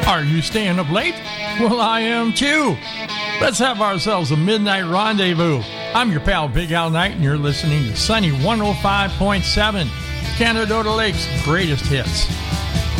Are you staying up late? Well, I am too. Let's have ourselves a midnight rendezvous. I'm your pal Big Al Knight, and you're listening to Sunny 105.7, Canadota Lake's greatest hits.